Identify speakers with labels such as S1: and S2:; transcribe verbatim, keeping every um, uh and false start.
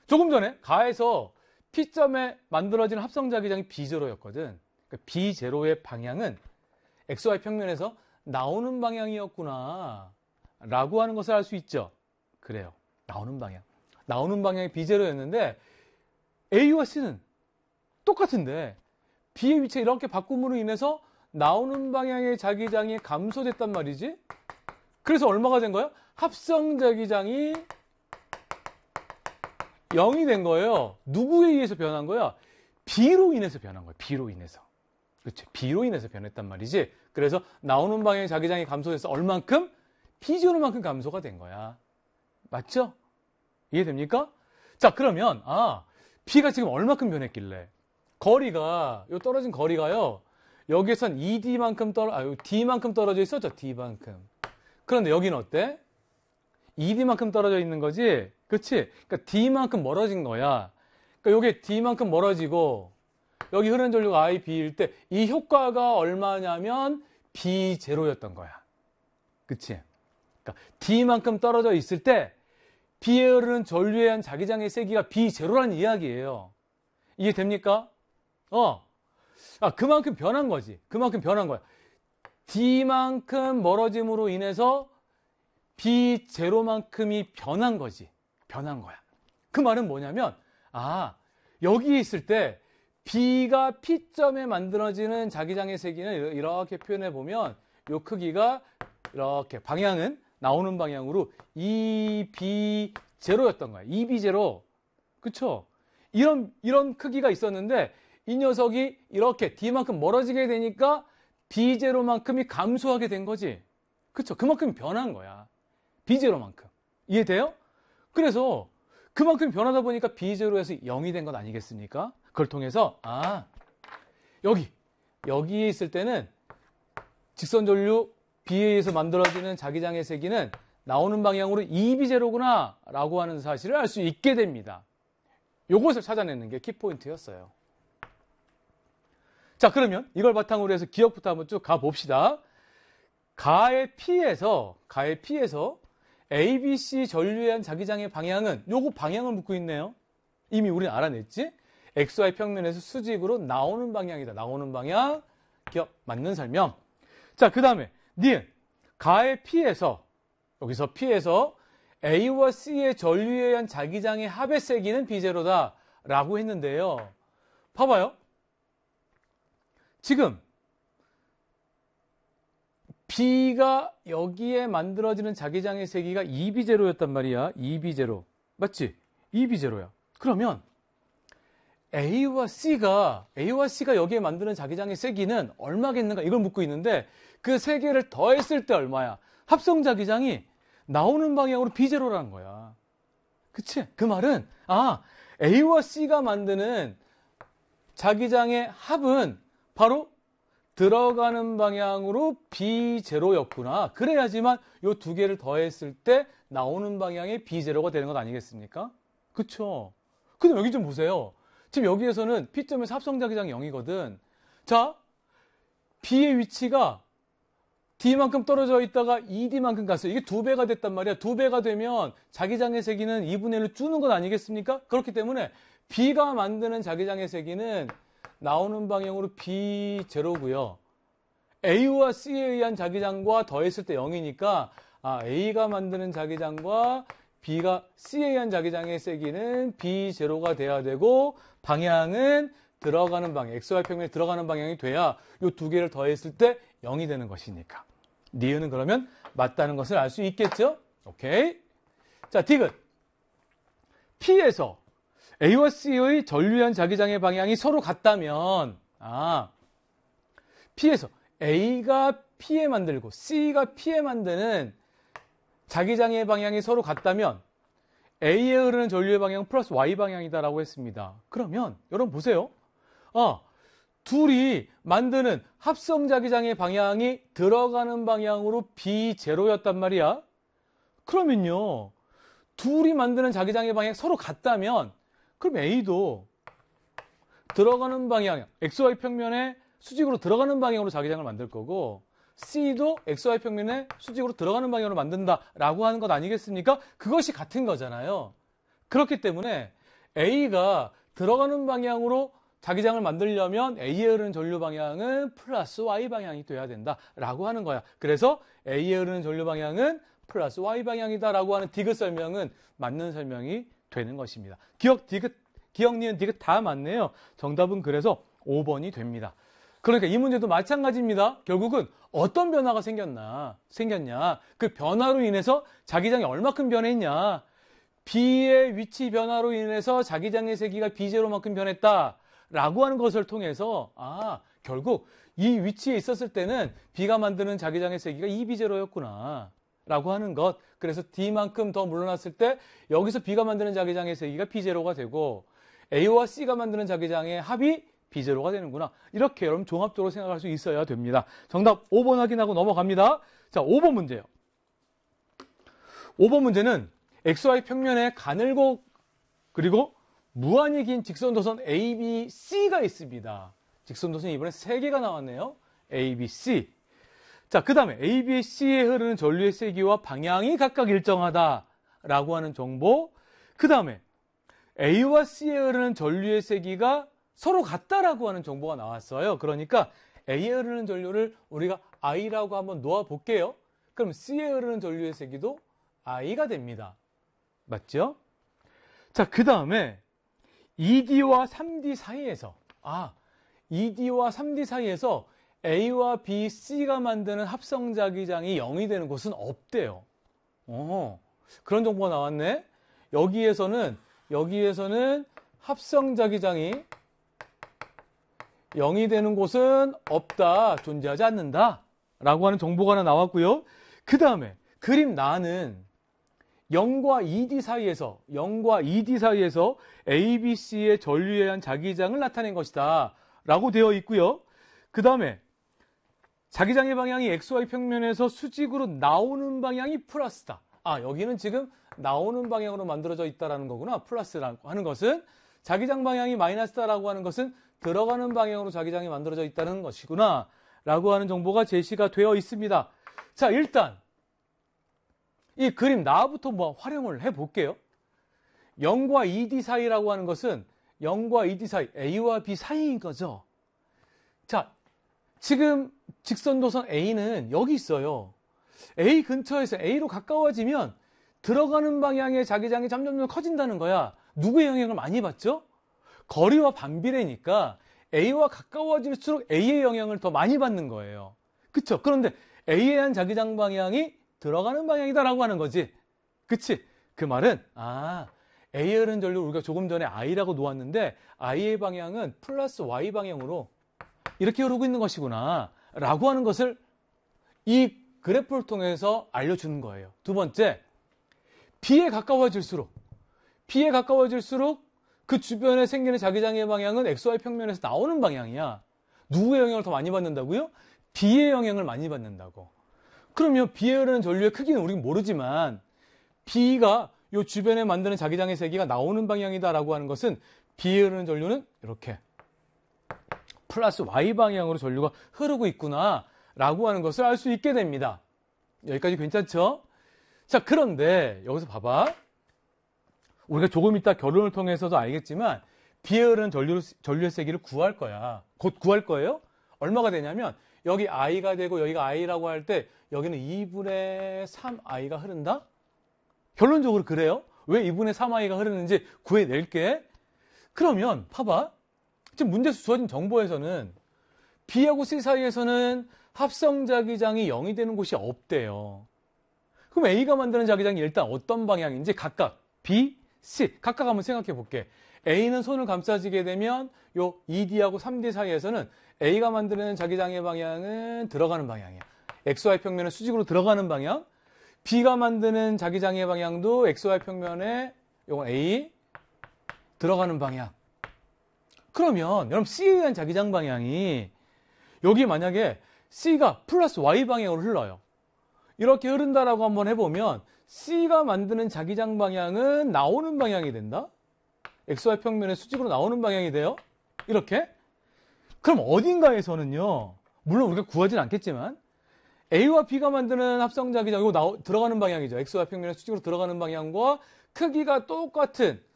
S1: 조금 전에 가에서 P점에 만들어진 합성자기장이 B제로였거든. 그러니까 B제로의 방향은 엑스와이 평면에서 나오는 방향이었구나 라고 하는 것을 알 수 있죠. 그래요. 나오는 방향. 나오는 방향이 B제로였는데 A와 C는 똑같은데 B의 위치가 이렇게 바꿈으로 인해서 나오는 방향의 자기장이 감소됐단 말이지. 그래서 얼마가 된 거야? 합성자기장이 영이 된 거예요. 누구에 의해서 변한 거야? B로 인해서 변한 거야. B로 인해서. 그렇지. B로 인해서 변했단 말이지. 그래서 나오는 방향의 자기장이 감소돼서 얼만큼? B제로만큼 감소가 된 거야. 맞죠? 이해됩니까? 자, 그러면 아, B가 지금 얼마큼 변했길래? 거리가, 요 떨어진 거리가요. 여기선 이디만큼 떨어, 아, D만큼 떨어져 있었죠. D만큼. 그런데 여기는 어때? 이디만큼 떨어져 있는 거지? 그치? 그러니까 D만큼 멀어진 거야. 그러니까 요게 D만큼 멀어지고, 여기 흐르는 전류가 I, B일 때, 이 효과가 얼마냐면, B제로였던 거야. 그치? 그러니까 D만큼 떨어져 있을 때, B에 흐르는 전류에 의한 자기장의 세기가 B제로라는 이야기예요. 이해됩니까? 어. 아, 그만큼 변한 거지. 그만큼 변한 거야. D만큼 멀어짐으로 인해서 B제로만큼이 변한 거지. 변한 거야. 그 말은 뭐냐면, 아, 여기 있을 때 B가 P점에 만들어지는 자기장의 세기는 이렇게 표현해 보면 이 크기가 이렇게 방향은 나오는 방향으로 이 비 제로였던 거야. 이 비 제로. 그쵸? 이런, 이런 크기가 있었는데 이 녀석이 이렇게 D만큼 멀어지게 되니까 B제로만큼이 감소하게 된 거지. 그쵸? 그만큼 변한 거야. B제로만큼. 이해돼요? 그래서 그만큼 변하다 보니까 B제로에서 영이 된 것 아니겠습니까? 그걸 통해서 아, 여기, 여기에 있을 때는 직선전류 B에 의해서 만들어지는 자기장의 세기는 나오는 방향으로 이 비 제로구나 라고 하는 사실을 알 수 있게 됩니다. 요것을 찾아내는 게 키포인트였어요. 자, 그러면 이걸 바탕으로 해서 기억부터 한번 쭉 가봅시다. 가의 P에서, 가의 P에서 A, B, C 전류에 의한 자기장의 방향은 요거 방향을 묻고 있네요. 이미 우리는 알아냈지? 엑스와이 평면에서 수직으로 나오는 방향이다. 나오는 방향, 기억, 맞는 설명. 자, 그 다음에 니은, 가의 P에서, 여기서 P에서 A와 C의 전류에 의한 자기장의 합의 세기는 B제로다 라고 했는데요. 봐봐요. 지금 B가 여기에 만들어지는 자기장의 세기가 이 비 제로였단 말이야. 이 비 제로. 맞지? 이 비 제로야. 그러면 A와 C가, A와 C가 여기에 만드는 자기장의 세기는 얼마겠는가? 이걸 묻고 있는데 그 세 개를 더했을 때 얼마야? 합성 자기장이 나오는 방향으로 B제로라는 거야. 그치? 그 말은 아, A와 C가 만드는 자기장의 합은 바로 들어가는 방향으로 B제로였구나. 그래야지만 이 두 개를 더했을 때 나오는 방향의 B제로가 되는 것 아니겠습니까? 그쵸? 근데 여기 좀 보세요. 지금 여기에서는 P점에서 합성자기장이 영이거든. 자, B의 위치가 D만큼 떨어져 있다가 이 디만큼 갔어요. 이게 두 배가 됐단 말이야. 두 배가 되면 자기장의 세기는 이분의 일로 주는 것 아니겠습니까? 그렇기 때문에 B가 만드는 자기장의 세기는 나오는 방향으로 B제로고요. A와 C에 의한 자기장과 더했을 때 영이니까 아, A가 만드는 자기장과 B가 C에 의한 자기장의 세기는 B제로가 돼야 되고 방향은 들어가는 방향, 엑스와이 평면에 들어가는 방향이 돼야 이 두 개를 더했을 때 영이 되는 것이니까. 니은은 그러면 맞다는 것을 알 수 있겠죠? 오케이. 자, 디귿. P에서 A와 C의 전류한 자기장의 방향이 서로 같다면, 아, P에서 A가 P에 만들고 C가 P에 만드는 자기장의 방향이 서로 같다면 A에 흐르는 전류의 방향은 플러스 Y 방향이다라고 했습니다. 그러면 여러분 보세요. 아, 둘이 만드는 합성 자기장의 방향이 들어가는 방향으로 B제로였단 말이야. 그러면요, 둘이 만드는 자기장의 방향이 서로 같다면 그럼 A도 들어가는 방향, 엑스와이 평면에 수직으로 들어가는 방향으로 자기장을 만들 거고 C도 엑스와이 평면에 수직으로 들어가는 방향으로 만든다라고 하는 것 아니겠습니까? 그것이 같은 거잖아요. 그렇기 때문에 A가 들어가는 방향으로 자기장을 만들려면 A에 흐르는 전류 방향은 플러스 Y 방향이 돼야 된다라고 하는 거야. 그래서 A에 흐르는 전류 방향은 플러스 Y 방향이다라고 하는 디귿 설명은 맞는 설명이 되는 것입니다. 기억, 디귿, 기억, 니은, 디귿 다 맞네요. 정답은 그래서 오 번이 됩니다. 그러니까 이 문제도 마찬가지입니다. 결국은 어떤 변화가 생겼나, 생겼냐. 그 변화로 인해서 자기장이 얼마큼 변했냐. B의 위치 변화로 인해서 자기장의 세기가 비 제로만큼 변했다. 라고 하는 것을 통해서, 아, 결국 이 위치에 있었을 때는 B가 만드는 자기장의 세기가 이 비 제로였구나. 라고 하는 것. 그래서 D만큼 더 물러났을 때 여기서 B가 만드는 자기장의 세기가 비 제로가 되고 A와 C가 만드는 자기장의 합이 비 제로가 되는구나. 이렇게 여러분 종합적으로 생각할 수 있어야 됩니다. 정답 오 번 확인하고 넘어갑니다. 자, 오 번 문제요. 오 번 문제는 엑스 와이 평면에 가늘고 그리고 무한히 긴 직선도선 A, B, C가 있습니다. 직선도선이 이번에 세 개가 나왔네요. A, B, C. 자, 그 다음에 A, B, C에 흐르는 전류의 세기와 방향이 각각 일정하다라고 하는 정보. 그 다음에 A와 C에 흐르는 전류의 세기가 서로 같다라고 하는 정보가 나왔어요. 그러니까 A에 흐르는 전류를 우리가 I라고 한번 놓아볼게요. 그럼 C에 흐르는 전류의 세기도 I가 됩니다. 맞죠? 자, 그 다음에 이 디와 삼 디 사이에서, 아, 이 디와 삼 디 사이에서 A와 B, C가 만드는 합성자기장이 영이 되는 곳은 없대요. 어, 그런 정보가 나왔네. 여기에서는, 여기에서는 합성자기장이 영이 되는 곳은 없다, 존재하지 않는다. 라고 하는 정보가 하나 나왔고요. 그 다음에 그림 나는 영과 이 디 사이에서, 영과 이 디 사이에서 A, B, C의 전류에 의한 자기장을 나타낸 것이다. 라고 되어 있고요. 그 다음에 자기장의 방향이 엑스 와이 평면에서 수직으로 나오는 방향이 플러스다. 아, 여기는 지금 나오는 방향으로 만들어져 있다는 거구나. 플러스라고 하는 것은 자기장 방향이 마이너스다라고 하는 것은 들어가는 방향으로 자기장이 만들어져 있다는 것이구나. 라고 하는 정보가 제시가 되어 있습니다. 자, 일단 이 그림 나부터 뭐 활용을 해볼게요. 영과 이 디 사이라고 하는 것은 영과 이 디 사이, A와 B 사이인 거죠. 자, 지금 직선도선 A는 여기 있어요. A 근처에서 A로 가까워지면 들어가는 방향의 자기장이 점점 커진다는 거야. 누구의 영향을 많이 받죠? 거리와 반비례니까 A와 가까워질수록 A의 영향을 더 많이 받는 거예요. 그쵸? 그런데 A에 의한 자기장 방향이 들어가는 방향이다라고 하는 거지. 그치? 그 말은, 아, A에 흐르는 전류 우리가 조금 전에 I라고 놓았는데 I의 방향은 플러스 Y 방향으로 이렇게 흐르고 있는 것이구나. 라고 하는 것을 이 그래프를 통해서 알려주는 거예요. 두 번째, B에 가까워질수록, B에 가까워질수록 그 주변에 생기는 자기장의 방향은 엑스 와이 평면에서 나오는 방향이야. 누구의 영향을 더 많이 받는다고요? B의 영향을 많이 받는다고. 그러면 B에 흐르는 전류의 크기는 우리는 모르지만 B가 이 주변에 만드는 자기장의 세기가 나오는 방향이다라고 하는 것은 B에 흐르는 전류는 이렇게 플러스 Y 방향으로 전류가 흐르고 있구나 라고 하는 것을 알 수 있게 됩니다. 여기까지 괜찮죠? 자, 그런데 여기서 봐봐. 우리가 조금 이따 결론을 통해서도 알겠지만 B에 흐르는 전류, 전류의 세기를 구할 거야. 곧 구할 거예요. 얼마가 되냐면 여기 I가 되고 여기가 I라고 할 때 여기는 이분의 삼 아이가 흐른다? 결론적으로 그래요. 왜 이분의 삼 아이가 흐르는지 구해낼게. 그러면 봐봐. 지금 문제에서 주어진 정보에서는 B하고 C 사이에서는 합성자기장이 영이 되는 곳이 없대요. 그럼 A가 만드는 자기장이 일단 어떤 방향인지 각각 B, C 각각 한번 생각해 볼게. A는 손을 감싸지게 되면 요 이 디하고 삼 디 사이에서는 A가 만드는 자기장의 방향은 들어가는 방향이야. 엑스 와이 평면에 수직으로 들어가는 방향. B가 만드는 자기장의 방향도 엑스 와이 평면에 요건 A 들어가는 방향. 그러면 여러분 C에 의한 자기장 방향이 여기 만약에 C가 플러스 Y 방향으로 흘러요. 이렇게 흐른다라고 한번 해보면 C가 만드는 자기장 방향은 나오는 방향이 된다. 엑스 와이 평면에 수직으로 나오는 방향이 돼요. 이렇게. 그럼 어딘가에서는요. 물론 우리가 구하진 않겠지만 A와 B가 만드는 합성자기장 이거 나오, 들어가는 방향이죠. 엑스 와이 평면에 수직으로 들어가는 방향과 크기가 똑같은